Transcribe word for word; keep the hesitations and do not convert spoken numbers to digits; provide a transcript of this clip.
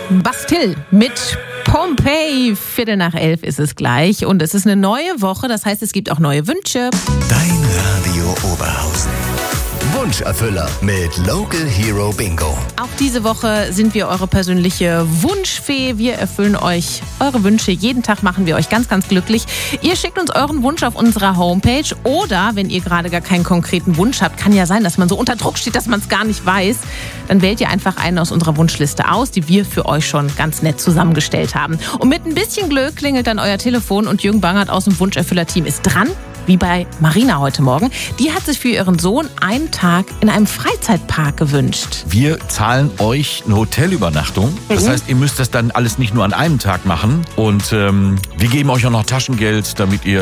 Bastille mit Pompeii. Viertel nach elf ist es gleich. Und es ist eine neue Woche, das heißt, es gibt auch neue Wünsche. Dein Radio Oberhausen. Wunscherfüller mit Local Hero Bingo. Auch diese Woche sind wir eure persönliche Wunschfee. Wir erfüllen euch eure Wünsche. Jeden Tag machen wir euch ganz, ganz glücklich. Ihr schickt uns euren Wunsch auf unserer Homepage. Oder, wenn ihr gerade gar keinen konkreten Wunsch habt, kann ja sein, dass man so unter Druck steht, dass man es gar nicht weiß, dann wählt ihr einfach einen aus unserer Wunschliste aus, die wir für euch schon ganz nett zusammengestellt haben. Und mit ein bisschen Glück klingelt dann euer Telefon und Jürgen Bangert aus dem Wunscherfüller-Team ist dran. Wie bei Marina heute Morgen. Die hat sich für ihren Sohn einen Tag in einem Freizeitpark gewünscht. Wir zahlen euch eine Hotelübernachtung. Das Mhm. heißt, ihr müsst das dann alles nicht nur an einem Tag machen. Und ähm, wir geben euch auch noch Taschengeld, damit ihr